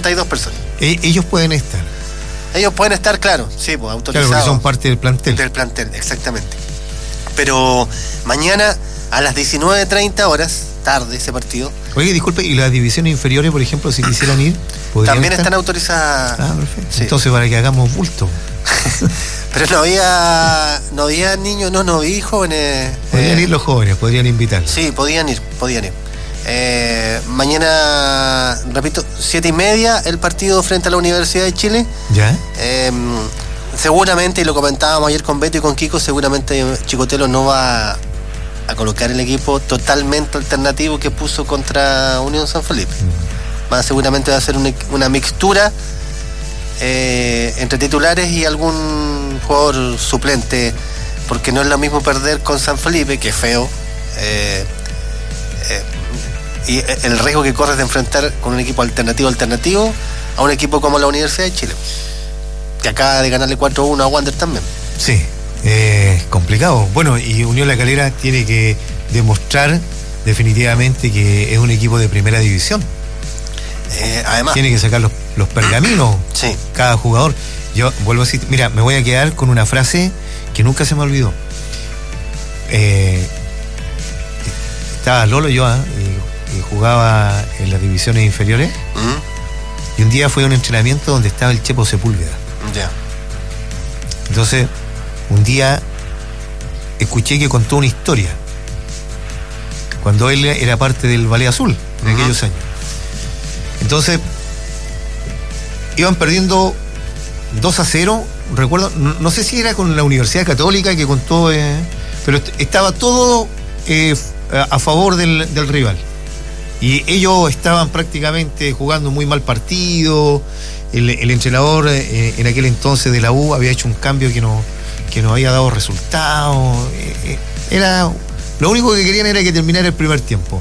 62 personas. Ellos pueden estar. Ellos pueden estar, claro, sí, pues autorizados. Claro, porque son parte del plantel. Del plantel, exactamente. Pero mañana a las 19:30 horas, tarde ese partido. Oye, disculpe, ¿y las divisiones inferiores, por ejemplo, si quisieran ir? También están autorizadas. Ah, perfecto. Sí. Entonces, para que hagamos bulto. Pero no había niños, no vi jóvenes. Podrían ir los jóvenes, podrían invitar. Sí, podían ir. Mañana, repito, 7:30 el partido frente a la Universidad de Chile. ¿Ya? Seguramente, y lo comentábamos ayer con Beto y con Kiko, seguramente Chicotelo no va a colocar el equipo totalmente alternativo que puso contra Unión San Felipe. Más seguramente va a ser una mixtura entre titulares y algún jugador suplente, porque no es lo mismo perder con San Felipe, que es feo, y el riesgo que corres de enfrentar con un equipo alternativo a un equipo como la Universidad de Chile, que acaba de ganarle 4-1 a Wander también. Sí, complicado. Bueno, y Unión La Calera tiene que demostrar definitivamente que es un equipo de primera división. Además tiene que sacar los pergaminos, sí, cada jugador. Yo vuelvo a decir, mira, me voy a quedar con una frase que nunca se me olvidó. Estaba Lolo yo y jugaba en las divisiones inferiores. Y un día fue a un entrenamiento donde estaba el Chepo Sepúlveda. Ya. Entonces, un día escuché que contó una historia cuando él era parte del Ballet Azul en aquellos años. Entonces, iban perdiendo 2-0, recuerdo, no sé si era con la Universidad Católica que contó, pero estaba todo a favor del rival. Y ellos estaban prácticamente jugando muy mal partido. El entrenador en aquel entonces de la U había hecho un cambio que no había dado resultados. Lo único que querían era que terminara el primer tiempo.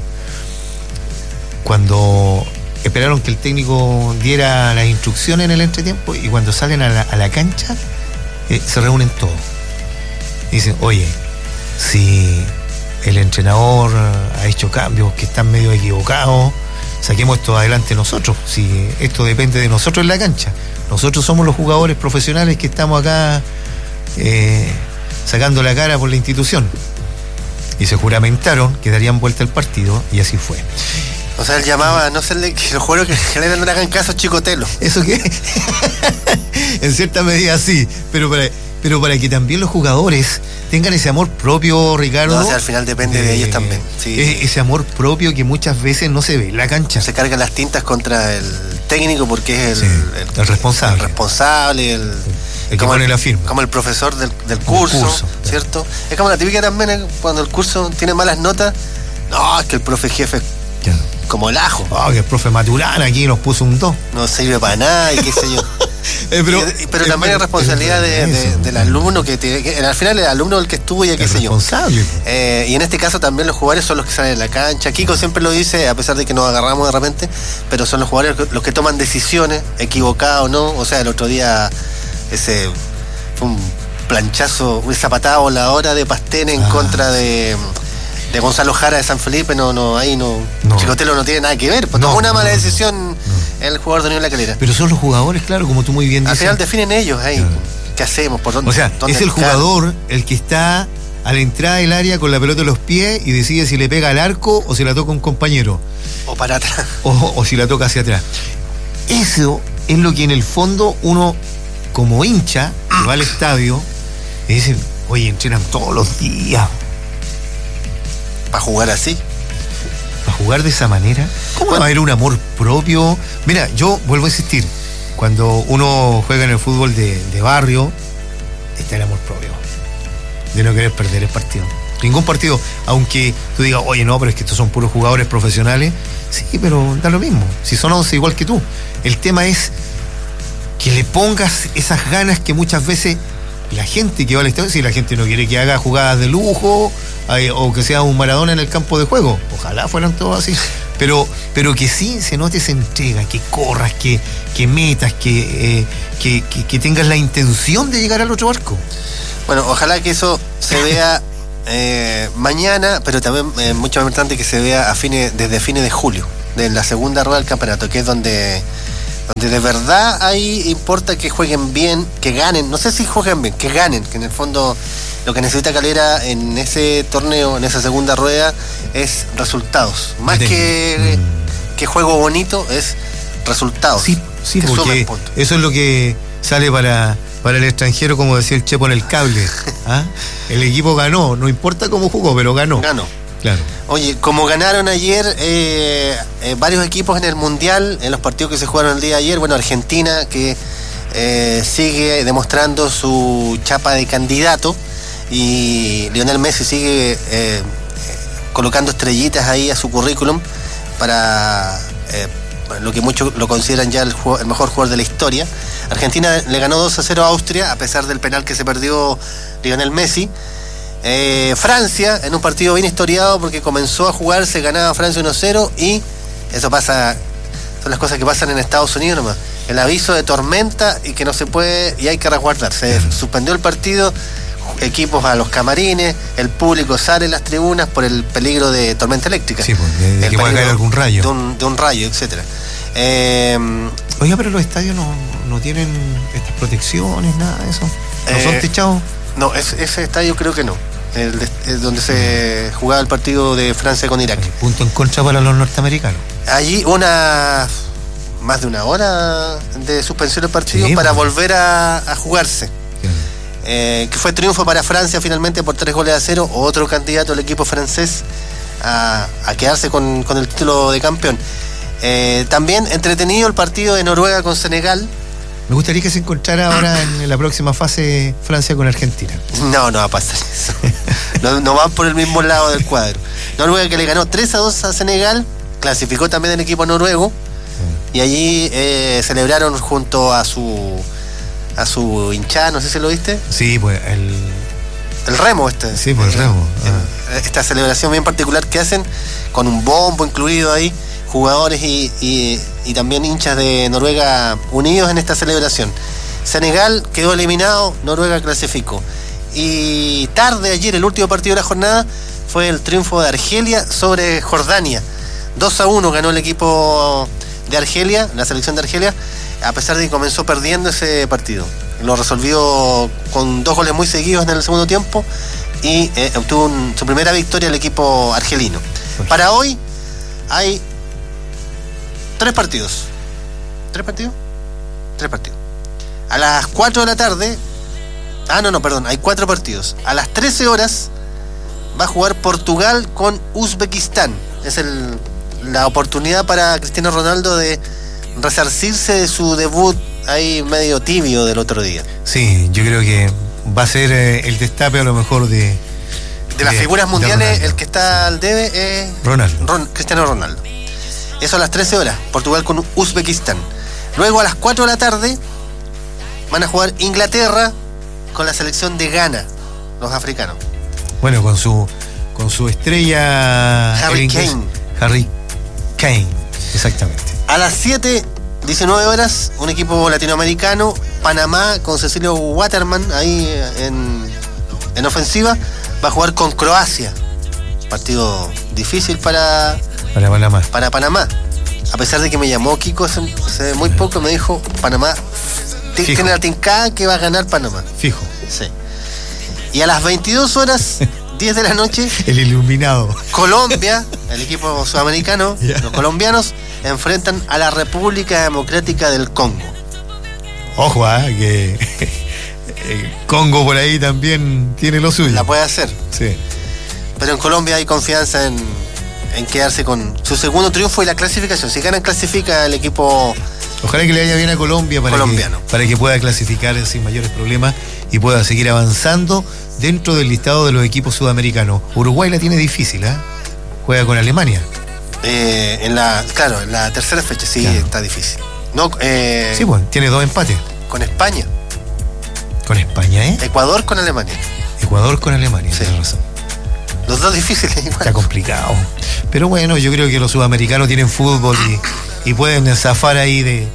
Cuando esperaron que el técnico diera las instrucciones en el entretiempo, y cuando salen a la cancha, se reúnen todos. Y dicen, oye, si el entrenador ha hecho cambios que están medio equivocados, saquemos esto adelante nosotros. Si esto depende de nosotros en la cancha, nosotros somos los jugadores profesionales que estamos acá sacando la cara por la institución. Y se juramentaron que darían vuelta al partido, y así fue. O sea, él llamaba, no sé, que los jugadores que le hagan caso a Chicotelo. Eso que en cierta medida sí, pero para que también los jugadores tengan ese amor propio, Ricardo. No, o sea, al final depende de ellos también. Sí. Ese amor propio que muchas veces no se ve en la cancha. Se cargan las tintas contra el técnico porque es el responsable. El responsable, el que pone la firma. Como el profesor del curso, ¿cierto? Claro. Es como la típica también cuando el curso tiene malas notas. No, es que el profe jefe es como el ajo. Que el profe Maturana aquí nos puso un 2. No sirve para nada y qué sé yo. pero también es responsabilidad del alumno que al final el alumno el que estudia, qué sé yo. Y en este caso también los jugadores son los que salen en la cancha. Kiko siempre lo dice, a pesar de que nos agarramos de repente, pero son los jugadores los que toman decisiones, equivocadas o no. O sea, el otro día ese fue un planchazo, una zapatada voladora de Pastene en contra de Gonzalo Jara de San Felipe. Ahí no. Chicotelo no tiene nada que ver, pues tomó una mala decisión el jugador de Unión La Calera. Pero son los jugadores, claro, como tú muy bien dices. Al final definen ellos ahí. Claro. ¿Qué hacemos? ¿Por dónde? O sea, es el jugador el que está a la entrada del área con la pelota en los pies y decide si le pega al arco o si la toca un compañero. O para atrás. O si la toca hacia atrás. Eso es lo que en el fondo uno, como hincha, que va al estadio y dice, oye, entrenan todos los días. ¿Para jugar así? ¿Para jugar de esa manera? ¿Cómo va a haber un amor propio? Mira, yo vuelvo a insistir, cuando uno juega en el fútbol de barrio, está el amor propio, de no querer perder el partido. Ningún partido, aunque tú digas, oye, no, pero es que estos son puros jugadores profesionales. Sí, pero da lo mismo, si son 11 igual que tú. El tema es que le pongas esas ganas que muchas veces la gente que va al estadio, si la gente no quiere que haga jugadas de lujo o que sea un Maradona en el campo de juego, ojalá fueran todos así, pero que sí se note esa entrega, que corras, que metas, que tengas la intención de llegar al otro barco. Bueno, ojalá que eso se vea mañana, pero también mucho más importante que se vea desde fines de julio, de la segunda rueda del campeonato, que es donde donde de verdad ahí importa que jueguen bien, que ganen, no sé si jueguen bien, que ganen, que en el fondo lo que necesita Calera en ese torneo, en esa segunda rueda, es resultados. Más que juego bonito, es resultados. Sí, porque eso es lo que sale para el extranjero, como decía el Chepo en el cable. ¿Ah? El equipo ganó, no importa cómo jugó, pero ganó. Claro. Oye, como ganaron ayer varios equipos en el Mundial, en los partidos que se jugaron el día de ayer, bueno, Argentina que sigue demostrando su chapa de candidato, y Lionel Messi sigue colocando estrellitas ahí a su currículum para lo que muchos lo consideran ya el mejor jugador de la historia. Argentina le ganó 2-0 a Austria, a pesar del penal que se perdió Lionel Messi. Francia, en un partido bien historiado, porque comenzó a jugar, se ganaba Francia 1-0, y eso pasa, son las cosas que pasan en Estados Unidos nomás. El aviso de tormenta y que no se puede, y hay que resguardar. Se suspendió el partido, equipos a los camarines, el público sale en las tribunas por el peligro de tormenta eléctrica. Sí, pues, de que pueda caer algún rayo. De un rayo, etcétera. Oiga, pero los estadios no tienen estas protecciones, nada de eso. ¿No son techados? No, ese estadio creo que no. Donde se jugaba el partido de Francia con Irak. Punto en contra para los norteamericanos. Allí más de una hora de suspensión del partido, para volver a jugarse. Que fue triunfo para Francia finalmente por 3-0, otro candidato al equipo francés a quedarse con el título de campeón. También entretenido el partido de Noruega con Senegal. Me gustaría que se encontrara ahora en la próxima fase Francia con Argentina. No va a pasar eso. No van por el mismo lado del cuadro. Noruega, que le ganó 3-2 a Senegal, clasificó también el equipo noruego, y allí celebraron junto a su hinchada, no sé si lo viste. Sí, pues el remo Sí, pues el remo. Esta celebración bien particular que hacen, con un bombo incluido ahí, jugadores y también hinchas de Noruega unidos en esta celebración. Senegal quedó eliminado, Noruega clasificó. Y tarde ayer, el último partido de la jornada, fue el triunfo de Argelia sobre Jordania. 2-1 ganó el equipo de Argelia, la selección de Argelia, a pesar de que comenzó perdiendo ese partido. Lo resolvió con 2 goles muy seguidos en el segundo tiempo, y obtuvo su primera victoria el equipo argelino. Para hoy hay 3 partidos. ¿3 partidos? 3 partidos. A las 4 de la tarde... hay 4 partidos. A las 13 horas va a jugar Portugal con Uzbekistán. Es la oportunidad para Cristiano Ronaldo de resarcirse de su debut ahí medio tibio del otro día. Sí, yo creo que va a ser el destape a lo mejor de las figuras mundiales. El que está al debe es Cristiano Ronaldo. Eso a las 13 horas, Portugal con Uzbekistán. Luego a las 4 de la tarde van a jugar Inglaterra con la selección de Ghana, los africanos. Bueno, con su estrella Harry Kane, exactamente. A las 19 horas, un equipo latinoamericano, Panamá, con Cecilio Waterman ahí en ofensiva, va a jugar con Croacia. Partido difícil para Panamá. A pesar de que me llamó Kiko hace muy poco, me dijo, Panamá tiene la tincada que va a ganar Panamá. Fijo. Sí. Y a las 22 horas, 10 de la noche, el iluminado, Colombia, el equipo sudamericano, los colombianos enfrentan a la República Democrática del Congo. Ojo, que Congo por ahí también tiene lo suyo. La puede hacer. Sí. Pero en Colombia hay confianza en quedarse con su segundo triunfo y la clasificación. Si ganan, clasifica el equipo. Ojalá que le vaya bien a Colombia para que pueda clasificar sin mayores problemas y pueda seguir avanzando dentro del listado de los equipos sudamericanos. Uruguay la tiene difícil, juega con Alemania. En la tercera fecha sí, claro. Está difícil. No, sí, pues tiene 2 empates. Con España. Con España, Ecuador con Alemania. Sí. Tienes razón. Los 2 difíciles igual. Está complicado. Pero bueno, yo creo que los sudamericanos tienen fútbol y pueden zafar ahí de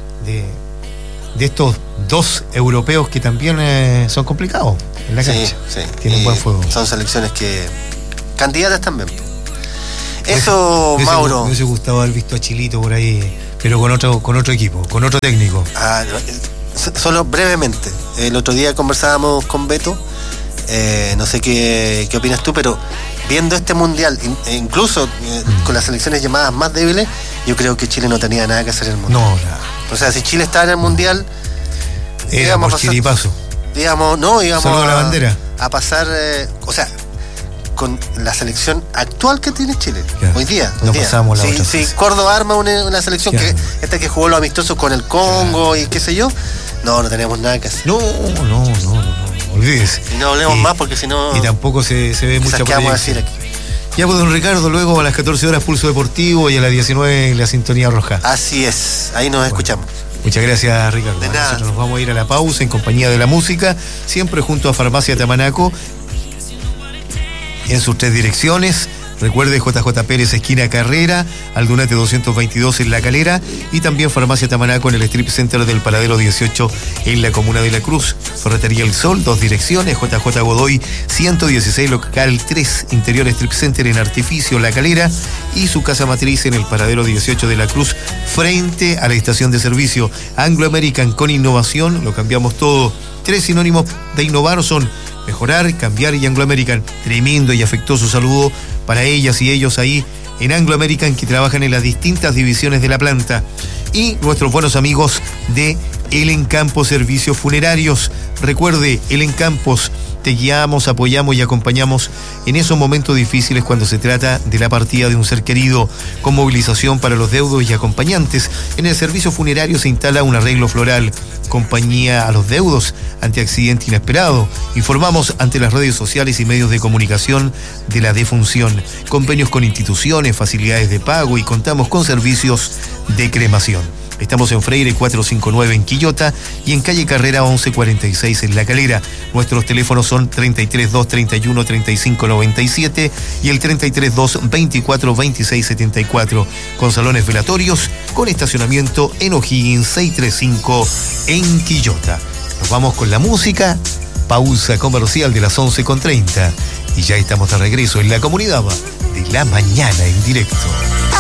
estos 2 europeos que también son complicados en la cancha. Sí. Tienen buen fútbol. Son selecciones que candidatas también. Eso, Mauro. Me hubiese gustado haber visto a Chilito por ahí Pero con otro equipo, con otro técnico. Solo brevemente. El otro día conversábamos con Beto. No sé qué opinas tú, pero viendo este mundial, incluso con las selecciones llamadas más débiles, yo creo que Chile no tenía nada que hacer en el mundial. No, nada. O sea, si Chile estaba en el mundial, era por chiripazo. Íbamos Saludo a la bandera. A pasar, con la selección actual que tiene Chile, claro. hoy día. Pasamos la otra. Si Córdoba arma una selección, claro, que jugó los amistosos con el Congo, claro, y qué sé yo, no teníamos nada que hacer. No, olvídese. Y no hablemos más porque si no. Y tampoco se ve mucha ¿qué vamos a decir aquí? Ya pues, don Ricardo, luego a las 14 horas Pulso Deportivo y a las 19 la Sintonía Roja. Así es, ahí nos escuchamos. Muchas gracias, Ricardo. De nada. Nosotros nos vamos a ir a la pausa en compañía de la música, siempre junto a Farmacia Tamanaco, en sus 3 direcciones. Recuerde, JJ Pérez, esquina Carrera, Aldunate 222 en La Calera, y también Farmacia Tamanaco en el Strip Center del Paradero 18 en la Comuna de La Cruz. Ferretería El Sol, 2 direcciones, JJ Godoy 116, local 3, Interior Strip Center en Artificio, La Calera, y su casa matriz en el Paradero 18 de La Cruz, frente a la estación de servicio. Anglo American, con innovación, lo cambiamos todo. 3 sinónimos de innovar son mejorar, cambiar y Anglo American. Tremendo y afectuoso saludo para ellas y ellos ahí en Anglo American, que trabajan en las distintas divisiones de la planta. Y nuestros buenos amigos de El Encampos Servicios Funerarios. Recuerde, El Encampos, te guiamos, apoyamos y acompañamos en esos momentos difíciles cuando se trata de la partida de un ser querido, con movilización para los deudos y acompañantes. En el servicio funerario se instala un arreglo floral, compañía a los deudos ante accidente inesperado. Informamos ante las redes sociales y medios de comunicación de la defunción, convenios con instituciones, facilidades de pago, y contamos con servicios de cremación. Estamos en Freire 459 en Quillota y en calle Carrera 1146 en La Calera. Nuestros teléfonos son 332 31 35 97 y el 332 24 26 74, con salones velatorios, con estacionamiento en O'Higgins 635 en Quillota. Nos vamos con la música, pausa comercial de las 11:30 y ya estamos de regreso en la comunidad de La Mañana en directo.